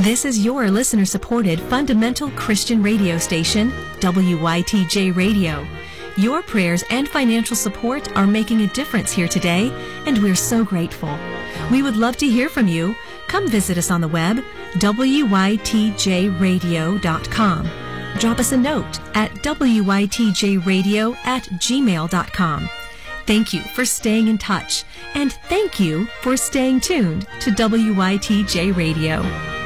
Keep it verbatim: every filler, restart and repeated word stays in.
This is your listener-supported fundamental Christian radio station, W Y T J Radio. Your prayers and financial support are making a difference here today, and we're so grateful. We would love to hear from you. Come visit us on the web, W Y T J radio dot com. Drop us a note at W Y T J radio at gmail dot com. Thank you for staying in touch, and thank you for staying tuned to W Y T J Radio.